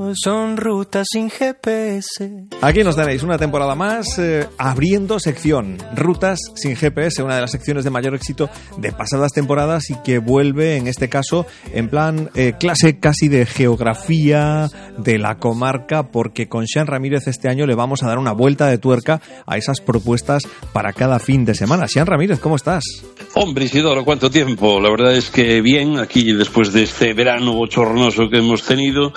son rutas sin GPS. Aquí nos tenéis una temporada más abriendo sección Rutas sin GPS, una de las secciones de mayor éxito de pasadas temporadas y que vuelve en este caso en plan clase casi de geografía de la comarca, porque con Sean Ramírez este año le vamos a dar una vuelta de tuerca a esas propuestas para cada fin de semana. Sean Ramírez, ¿cómo estás? Hombre, Isidoro, ¿cuánto tiempo? La verdad es que bien, aquí después de este verano bochornoso que hemos tenido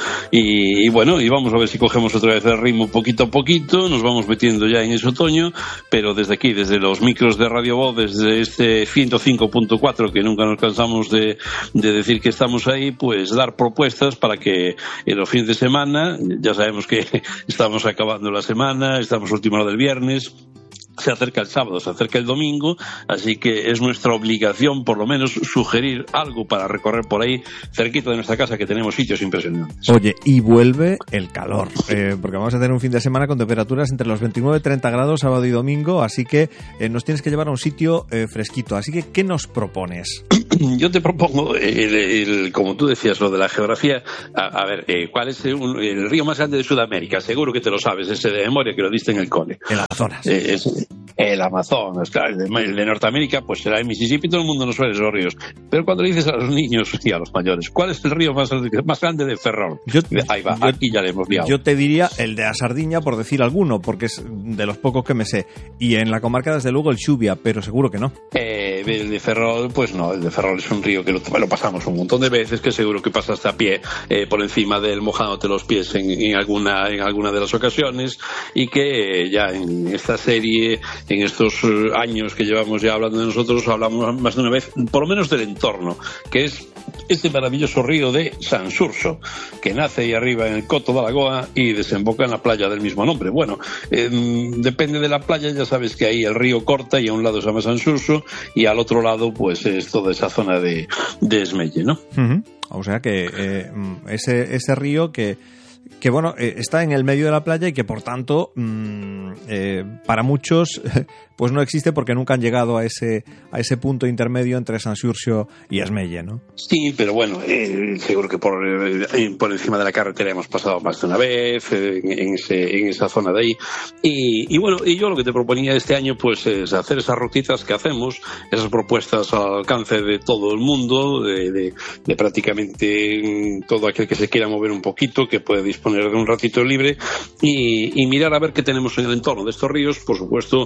y bueno, y vamos a ver si cogemos otra vez el ritmo poquito a poquito, nos vamos metiendo ya en ese otoño, pero desde aquí, desde los micros de Radio Voz, desde este 105.4 que nunca nos cansamos de decir que estamos ahí, pues dar propuestas para que en los fines de semana, ya sabemos que estamos acabando la semana, estamos última hora del viernes, se acerca el sábado, se acerca el domingo, así que es nuestra obligación por lo menos sugerir algo para recorrer por ahí cerquita de nuestra casa, que tenemos sitios impresionantes. Oye, y vuelve el calor, porque vamos a tener un fin de semana con temperaturas entre los 29 y 30 grados sábado y domingo, así que nos tienes que llevar a un sitio fresquito. Así que, ¿qué nos propones? Yo te propongo, como tú decías, lo de la geografía. A ver, ¿cuál es el río más grande de Sudamérica? Seguro que te lo sabes, ese de memoria que lo diste en el cole. El Amazonas. El Amazonas, claro. El de Norteamérica, pues será el Mississippi. Todo el mundo nos suele esos ríos. Pero cuando le dices a los niños y a los mayores, ¿cuál es el río más grande de Ferrol? Ahí va, aquí ya le hemos liado. Yo te diría el de la Sardiña, por decir alguno, porque es de los pocos que me sé. Y en la comarca, desde luego, el Xubia, pero seguro que no. El de Ferrol, pues no, el de Ferrol es un río que lo pasamos un montón de veces, que seguro que pasaste a pie por encima del mojándote los pies en alguna de las ocasiones, y que ya en esta serie, en estos años que llevamos ya hablando de nosotros, hablamos más de una vez, por lo menos del entorno, que es este maravilloso río de Sanxurxo, que nace ahí arriba en el Coto da Lagoa y desemboca en la playa del mismo nombre. Bueno, depende de la playa, ya sabes que ahí el río corta y a un lado se llama Sanxurxo y al otro lado pues es toda esa zona de Esmelle, ¿no? Uh-huh. O sea que ese río que bueno, está en el medio de la playa y que por tanto para muchos pues no existe, porque nunca han llegado a ese punto intermedio entre Sanxurxo y Esmelle, ¿no? Sí, pero bueno, seguro que por encima de la carretera hemos pasado más de una vez en esa zona de ahí. Y bueno, y yo lo que te proponía este año pues es hacer esas rutitas que hacemos, esas propuestas al alcance de todo el mundo, de prácticamente todo aquel que se quiera mover un poquito, que puede disponer de un ratito libre y mirar a ver qué tenemos en el entorno de estos ríos, por supuesto,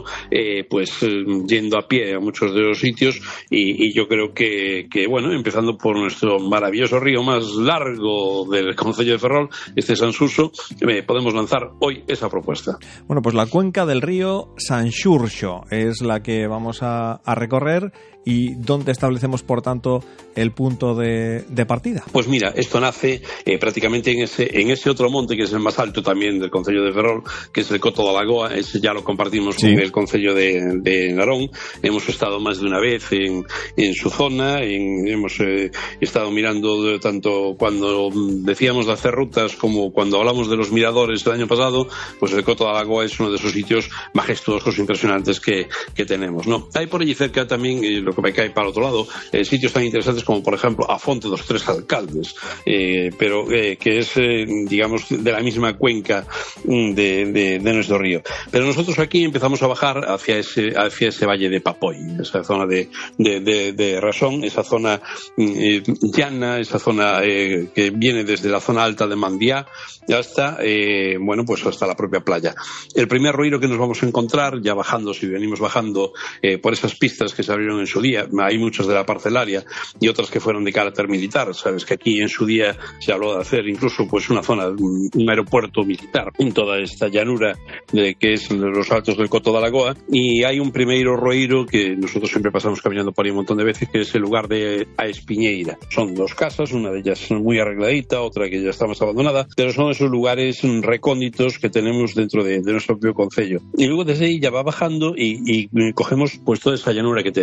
yendo a pie a muchos de los sitios, y yo creo que bueno, empezando por nuestro maravilloso río más largo del concello de Ferrol, este Sanxurxo, podemos lanzar hoy esa propuesta. Bueno, pues la cuenca del río Sanxurxo es la que vamos a recorrer. ¿Y dónde establecemos, por tanto, el punto de partida? Pues mira, esto nace prácticamente en ese otro monte, que es el más alto también del concello de Ferrol, que es el Coto da Lagoa. Ese ya lo compartimos con el concello de Narón. Hemos estado más de una vez en su zona, hemos estado mirando tanto cuando decíamos de hacer rutas como cuando hablamos de los miradores el año pasado. Pues el Coto da Lagoa es uno de esos sitios majestuosos, impresionantes que tenemos, ¿no? Hay por allí cerca también, lo que me cae para el otro lado, sitios tan interesantes como por ejemplo a Fonte dos Tres Alcaldes, pero que es digamos de la misma cuenca de nuestro río. Pero nosotros aquí empezamos a bajar hacia ese valle de Papoy, esa zona de Rasón, esa zona llana, esa zona que viene desde la zona alta de Mandiá hasta pues hasta la propia playa. El primer ruido que nos vamos a encontrar ya bajando, si venimos bajando por esas pistas que se abrieron en su día, hay muchas de la parcelaria y otras que fueron de carácter militar. Sabes que aquí en su día se habló de hacer incluso pues una zona, un aeropuerto militar en toda esta llanura que es los altos del Coto da Lagoa, y hay un primeiro roiro que nosotros siempre pasamos caminando por ahí un montón de veces, que es el lugar de A Espiñeira. Son dos casas, una de ellas muy arregladita, otra que ya está más abandonada, pero son esos lugares recónditos que tenemos dentro de nuestro propio concello. Y luego desde ahí ya va bajando y cogemos pues toda esa llanura que te decía antes,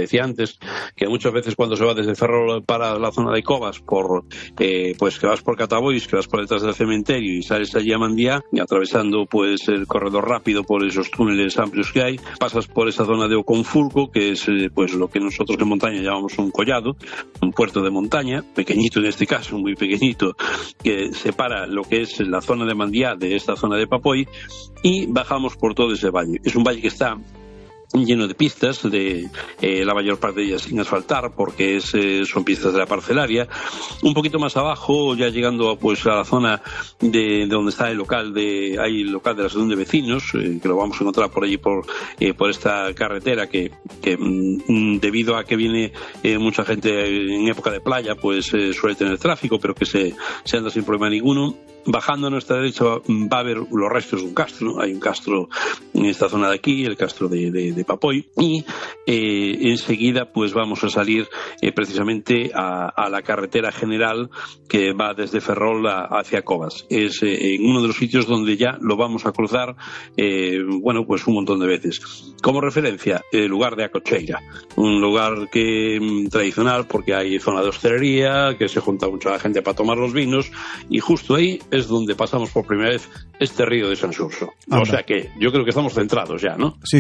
veces cuando se va desde Ferrol para la zona de Covas, pues que vas por Catabois, que vas por detrás del cementerio y sales allí a Mandiá, y atravesando pues el corredor rápido por esos túneles amplios que hay, pasas por esa zona de Oconfurco, que es pues lo que nosotros en montaña llamamos un collado, un puerto de montaña, pequeñito en este caso, muy pequeñito, que separa lo que es la zona de Mandiá de esta zona de Papoy, y bajamos por todo ese valle. Es un valle que está lleno de pistas, la mayor parte de ellas sin asfaltar, porque son pistas de la parcelaria. Un poquito más abajo, ya llegando pues a la zona de donde está el local de la asociación de vecinos, que lo vamos a encontrar por allí por esta carretera que debido a que viene mucha gente en época de playa, pues suele tener tráfico, pero que se anda sin problema ninguno. Bajando a nuestra derecha va a haber los restos de un castro. Hay un castro en esta zona de aquí, el castro de Papoy, y enseguida pues vamos a salir precisamente a la carretera general que va desde Ferrol hacia Covas. Es en uno de los sitios donde ya lo vamos a cruzar pues un montón de veces. Como referencia, el lugar de Acocheira, un lugar tradicional, porque hay zona de hostelería, que se junta mucha gente para tomar los vinos, y justo ahí es donde pasamos por primera vez este río de Sanxurxo. O sea que yo creo que estamos centrados ya, ¿no? Sí.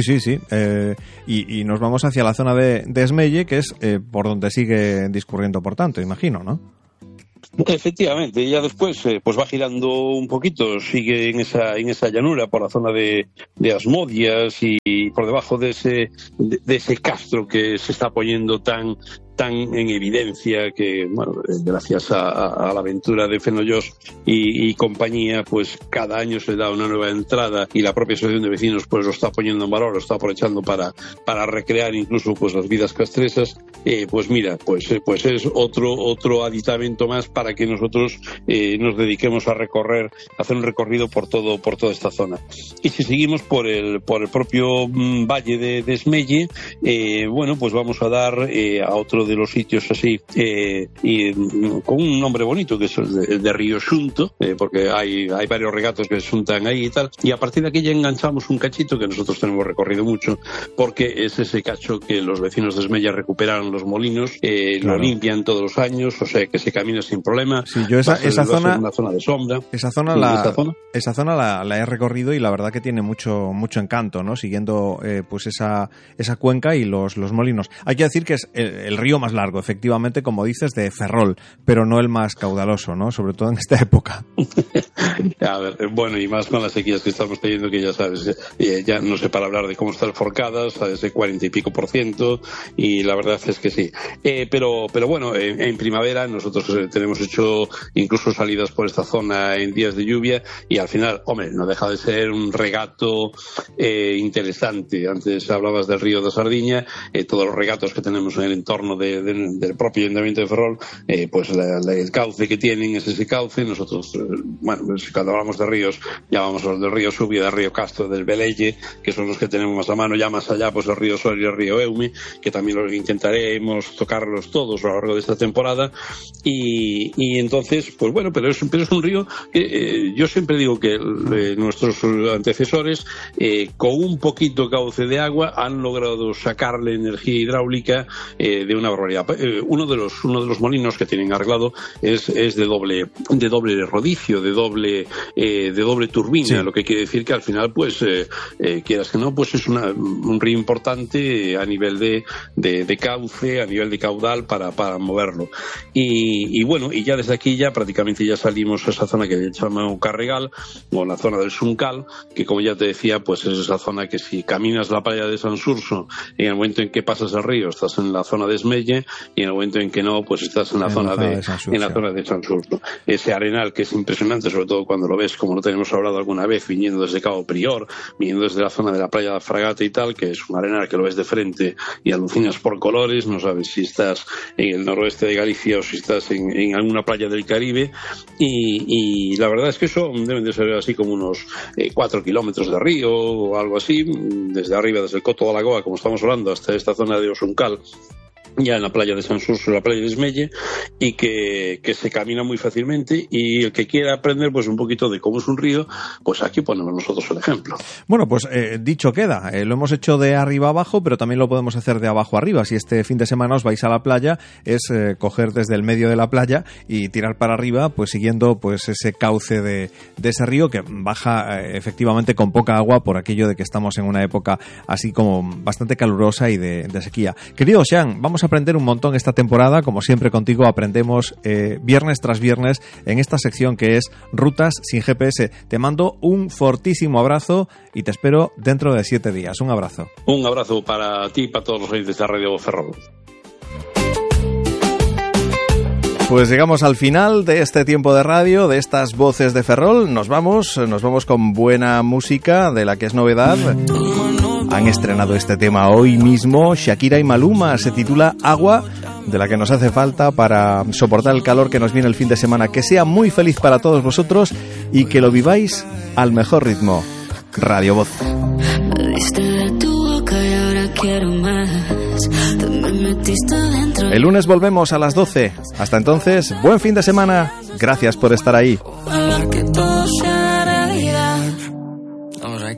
Y nos vamos hacia la zona de Esmelle, que es por donde sigue discurriendo por tanto, imagino, ¿no? Efectivamente, ya después pues va girando un poquito, sigue en esa llanura por la zona de Asmodias y por debajo de ese castro que se está poniendo tan en evidencia, que gracias a la aventura de Fenollos y compañía, pues cada año se da una nueva entrada, y la propia asociación de vecinos pues lo está poniendo en valor, lo está aprovechando para recrear incluso pues las vidas castresas. Pues mira, pues es otro aditamento más para que nosotros nos dediquemos a hacer un recorrido por toda esta zona. Y si seguimos por el propio valle de Esmelle, pues vamos a dar a otro de los sitios así y con un nombre bonito, que es el de Río Xunto, porque hay varios regatos que se juntan ahí y tal, y a partir de aquí ya enganchamos un cachito que nosotros tenemos recorrido mucho, porque es ese cacho que los vecinos de Esmella recuperaron los molinos, claro. Lo limpian todos los años, o sea que se camina sin problema. Sí, yo esa zona, una zona de sombra. Esa zona la he recorrido, y la verdad que tiene mucho encanto, ¿no? Siguiendo pues esa cuenca y los molinos. Hay que decir que es el río más largo, efectivamente, como dices, de Ferrol, pero no el más caudaloso, ¿no? Sobre todo en esta época. A ver, y más con las sequías que estamos teniendo, que ya sabes, ya no sé para hablar de cómo está el Forcadas, a ese 40 y pico %, y la verdad es que sí. Pero bueno, en primavera nosotros tenemos hecho incluso salidas por esta zona en días de lluvia, y al final, no deja de ser un regato interesante. Antes hablabas del río de Sardiña, todos los regatos que tenemos en el entorno del propio Ayuntamiento de Ferrol, pues el cauce que tienen es ese cauce. Nosotros, pues cuando hablamos de ríos, llamamos los del río Subia, del río Castro, del Belelle, que son los que tenemos más a mano. Ya más allá, pues el río Sol y el río Eume, que también los intentaremos tocarlos todos a lo largo de esta temporada. Y entonces, pues pero es un río que yo siempre digo que nuestros antecesores, con un poquito cauce de agua, han logrado sacarle energía hidráulica de una barbaridad. Uno de los molinos que tienen arreglado es de doble rodicio, de doble turbina, sí. Lo que quiere decir que al final, pues quieras que no, pues es un río importante a nivel de cauce, a nivel de caudal para moverlo. Y ya desde aquí ya prácticamente ya salimos a esa zona que llamamos Carregal, o la zona del Suncal, que como ya te decía, pues es esa zona que si caminas la playa de Sanxurxo, en el momento en que pasas el río estás en la zona de Esmelle, y en el momento en que no, pues estás en la zona de Sanxurxo. Ese arenal que es impresionante, sobre todo cuando lo ves, como lo tenemos hablado alguna vez, viniendo desde Cabo Prior, viniendo desde la zona de la playa de Fragata y tal, que es un arenal que lo ves de frente y alucinas por colores, no sabes si estás en el noroeste de Galicia o si estás en alguna playa del Caribe, y la verdad es que eso deben de ser así como unos 4 kilómetros de río o algo así, desde arriba, desde el Coto de Lagoa, como estamos hablando, hasta esta zona de Osuncal. ya en la playa de Sansurso, la playa de Esmelle, y que se camina muy fácilmente, y el que quiera aprender pues un poquito de cómo es un río, pues aquí ponemos nosotros el ejemplo. Bueno, pues dicho queda, lo hemos hecho de arriba abajo, pero también lo podemos hacer de abajo arriba. Si este fin de semana os vais a la playa, es coger desde el medio de la playa y tirar para arriba, pues siguiendo pues ese cauce de ese río que baja efectivamente con poca agua por aquello de que estamos en una época así como bastante calurosa y de sequía. Querido Sean, vamos a aprender un montón esta temporada. Como siempre contigo aprendemos viernes tras viernes en esta sección que es Rutas sin GPS. Te mando un fortísimo abrazo y te espero dentro de 7 días. Un abrazo. Un abrazo para ti y para todos los oyentes de Radio Ferrol. Pues llegamos al final de este tiempo de radio, de estas voces de Ferrol. Nos vamos con buena música, de la que es novedad. Han estrenado este tema hoy mismo Shakira y Maluma. Se titula Agua, de la que nos hace falta para soportar el calor que nos viene el fin de semana. Que sea muy feliz para todos vosotros y que lo viváis al mejor ritmo. Radio Voz. El lunes volvemos a las 12. Hasta entonces, buen fin de semana. Gracias por estar ahí. Para que todo sea